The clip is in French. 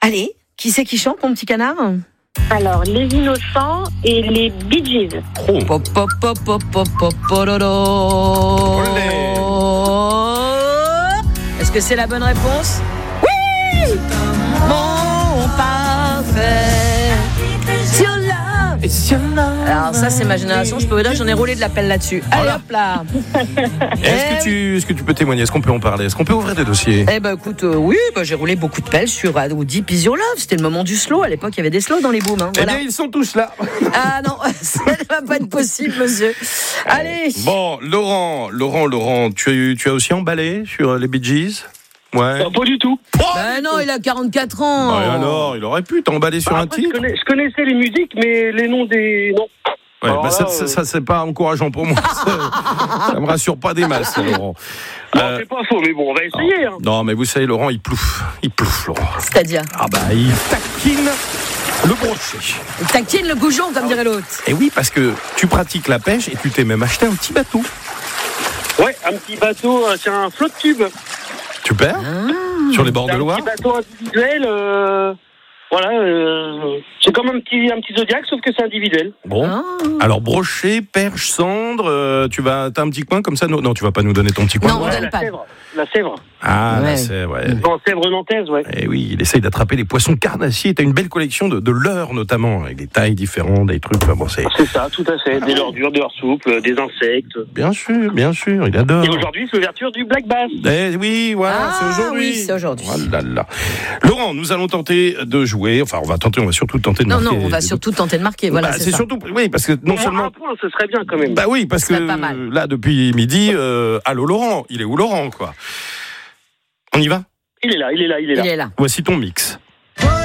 Allez, qui c'est qui chante, mon petit canard? Alors, Les Innocents et les Bee Gees. Pop, pop, pop, pop, pop, pop, pololo. Est-ce que c'est la bonne réponse? Oui! Mon parfait. Alors ça, c'est ma génération. Je peux vous dire, j'en ai roulé de la pelle là-dessus. Allez, hop là. Est-ce que tu peux témoigner? Est-ce qu'on peut en parler? Est-ce qu'on peut ouvrir des dossiers? Eh ben écoute, oui, j'ai roulé beaucoup de pelles sur Deep Is Your Love. C'était le moment du slow. À l'époque, il y avait des slows dans les booms. Hein, voilà. Eh bien, ils sont tous là. Ah non, ça ne va pas être possible, monsieur. Allez. Bon, Laurent, tu as aussi emballé sur les Bee Gees? Ouais. Pas du tout. Ben non, il a 44 ans. Ouais, alors, il aurait pu t'emballer sur un Après, titre. je connaissais les musiques, mais les noms des... Non. Ouais, Alors bah là, ça c'est pas encourageant pour moi. Ça me rassure pas des masses, Laurent. Non, c'est pas faux, mais bon, on va essayer. Hein. Non, mais vous savez, Laurent, il plouffe, Laurent. C'est-à-dire? Ah bah, il taquine le brochet. Il taquine le goujon, comme dirait l'autre. Et oui, parce que tu pratiques la pêche et tu t'es même acheté un petit bateau. Ouais, un petit bateau, c'est un flotte tube. Super. Sur les bords de Loire. Un petit bateau individuel, voilà, c'est comme un petit Zodiac, sauf que c'est individuel. Bon. Alors, brochet, perche, cendre, t'as un petit coin comme ça? Non, tu vas pas nous donner ton petit coin. Non, on donne pas. La Sèvre. Ah, Ouais. la Sèvre, ouais. En Sèvre nantaise, ouais. Eh oui, il essaye d'attraper les poissons carnassiers. T'as une belle collection de leurres, notamment, avec des tailles différentes, des trucs. Bon, c'est ça, tout à fait. Des leurres dures, des leurres souples, des insectes. bien sûr, il adore. Et aujourd'hui, c'est l'ouverture du Black Bass. Eh oui, voilà, c'est aujourd'hui. Oui, c'est aujourd'hui. Oh là là. Laurent, nous allons tenter de jouer. Enfin, on va surtout tenter de Non, marquer. on va surtout tenter de marquer. Voilà, c'est ça. surtout, oui, parce que non Pour seulement. un point, ce serait bien quand même. Bah oui, parce Ce serait que pas mal. là, depuis midi, allô Laurent, il est où Laurent, quoi? On y va? Il est là. Il est là. Voici ton mix.